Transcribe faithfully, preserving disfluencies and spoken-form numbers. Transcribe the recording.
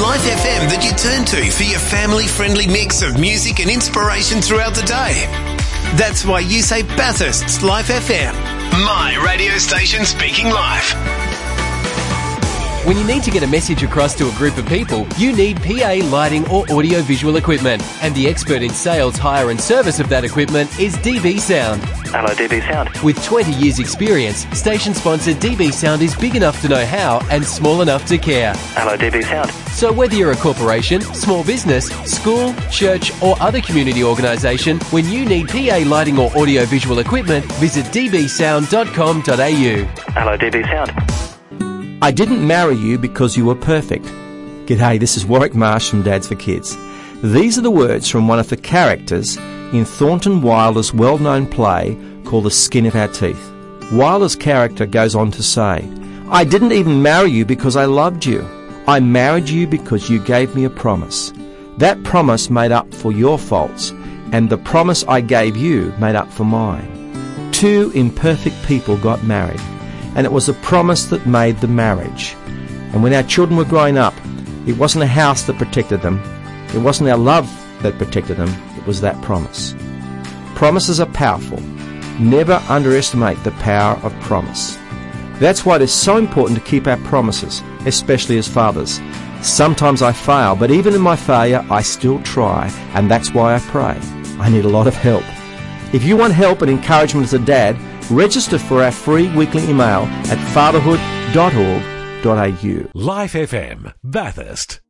Life F M that you turn to for your family-friendly mix of music and inspiration throughout the day. That's why you say Bathurst's Life F M. My radio station speaking life. When you need to get a message across to a group of people, you need P A lighting or audio-visual equipment. And the expert in sales, hire and service of that equipment is D B Sound. Hello, D B Sound. With twenty years experience, station sponsor D B Sound is big enough to know how and small enough to care. Hello, D B Sound. So whether you're a corporation, small business, school, church or other community organisation, when you need P A lighting or audio-visual equipment, visit d b sound dot com dot a u. Hello, D B Sound. I didn't marry you because you were perfect. G'day, this is Warwick Marsh from Dads for Kids. These are the words from one of the characters in Thornton Wilder's well-known play called The Skin of Our Teeth. Wilder's character goes on to say, I didn't even marry you because I loved you. I married you because you gave me a promise. That promise made up for your faults, and the promise I gave you made up for mine. Two imperfect people got married, and it was a promise that made the marriage. And when our children were growing up, it wasn't a house that protected them. It wasn't our love that protected them. It was that promise. Promises are powerful. Never underestimate the power of promise. That's why it is so important to keep our promises, especially as fathers. Sometimes I fail, but even in my failure, I still try, and that's why I pray. I need a lot of help. If you want help and encouragement as a dad, register for our free weekly email at fatherhood dot org dot a u. Life F M, Bathurst.